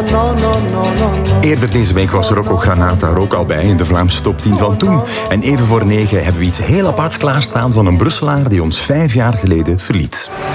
Eerder deze week was Rocco Granata er ook al bij in de Vlaamse top 10 van toen. En even voor 9 hebben we iets heel apart klaarstaan van een Brusselaar die ons 5 jaar geleden verliet.